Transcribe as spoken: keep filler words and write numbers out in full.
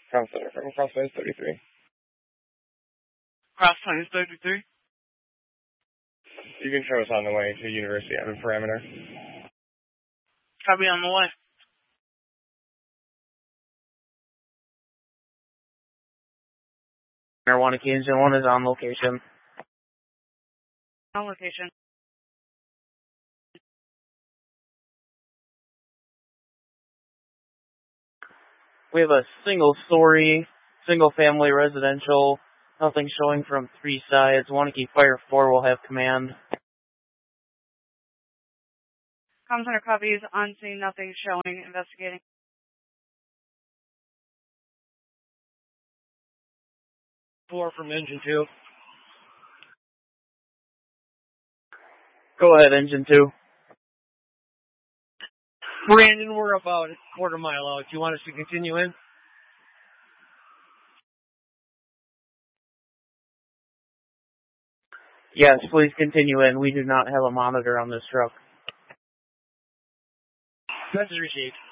Cross Center from Cross Plains thirty-three. Cross Plains thirty-three. You can show us on the way to University out of Parameter. Copy on the way. Marijuana Key Engine one is on location. On location. We have a single-story, single-family residential. Nothing showing from three sides. Wanakee Fire four will have command. Comm Center copies. On scene, nothing showing. Investigating. Four from Engine two. Go ahead, Engine two. Brandon, we're about a quarter mile out. Do you want us to continue in? Yes, please continue in. We do not have a monitor on this truck. Message received.